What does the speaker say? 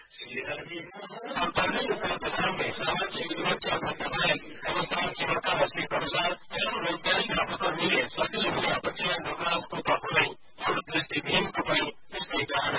सरकारले प्रधानले सामाजिक सुरक्षा भत्तालाई व्यवस्था सेवाका हस्तीका अनुसार रोजगारीका अवसर मिले सजिलो हुने अपेक्षा नवराजको तर्फलाई यो दृष्टिबिन्दुको पनि यस्तै